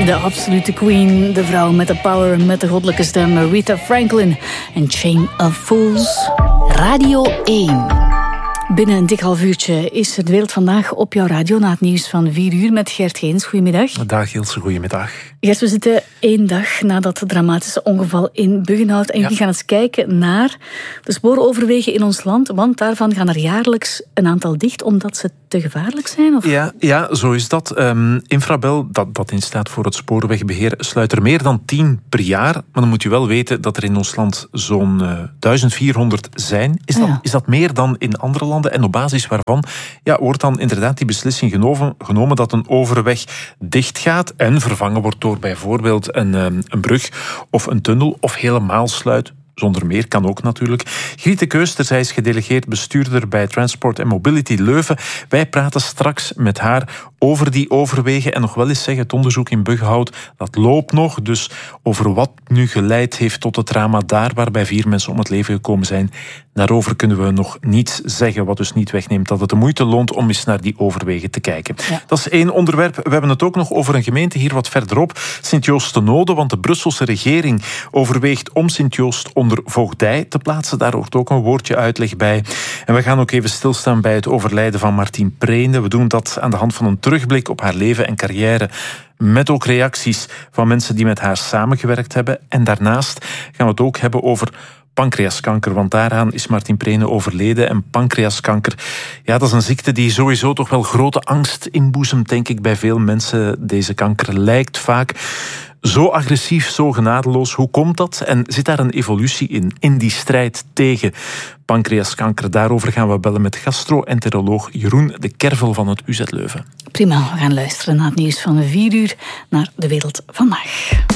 De absolute queen, de vrouw met de power, met de goddelijke stem, Aretha Franklin en Chain of Fools. Radio 1. Binnen een dik half uurtje is De Wereld Vandaag op jouw radio na het nieuws van 4 uur met Gert Geens. Goedemiddag. Dag Ilse, goedemiddag. Gert, we zitten 1 dag na dat dramatische ongeval in Buggenhout en jullie gaan eens kijken naar de spooroverwegen in ons land, want daarvan gaan er jaarlijks een aantal dicht omdat ze te gevaarlijk zijn? Of? Ja, zo is dat. Infrabel, dat instaat voor het spoorwegbeheer, sluit er meer dan 10 per jaar. Maar dan moet je wel weten dat er in ons land zo'n 1400 zijn. Is dat meer dan in andere landen? En op basis waarvan wordt dan inderdaad die beslissing genomen dat een overweg dichtgaat en vervangen wordt door bijvoorbeeld een brug of een tunnel of helemaal sluit. Zonder meer, kan ook natuurlijk. Griete Keuster, zij is gedelegeerd bestuurder bij Transport and Mobility Leuven. Wij praten straks met haar over die overwegen. En nog wel eens zeggen, het onderzoek in Buggenhout, dat loopt nog. Dus over wat nu geleid heeft tot het drama daar, waarbij 4 mensen om het leven gekomen zijn. Daarover kunnen we nog niets zeggen, wat dus niet wegneemt dat het de moeite loont om eens naar die overwegen te kijken. Ja. Dat is 1 onderwerp. We hebben het ook nog over een gemeente hier wat verderop, Sint-Joost-te-Noode, want de Brusselse regering overweegt om Sint-Joost onder voogdij te plaatsen. Daar hoort ook een woordje uitleg bij. En we gaan ook even stilstaan bij het overlijden van Martien Preene. We doen dat aan de hand van een terugblik op haar leven en carrière, met ook reacties van mensen die met haar samengewerkt hebben. En daarnaast gaan we het ook hebben over pancreaskanker, want daaraan is Martien Preene overleden. En pancreaskanker, dat is een ziekte die sowieso toch wel grote angst inboezemt, denk ik, bij veel mensen. Deze kanker lijkt vaak zo agressief, zo genadeloos. Hoe komt dat? En zit daar een evolutie in die strijd tegen pancreaskanker? Daarover gaan we bellen met gastro-enteroloog Jeroen de Kervel van het UZ Leuven. Prima, we gaan luisteren naar het nieuws van 4 uur naar De Wereld Vandaag.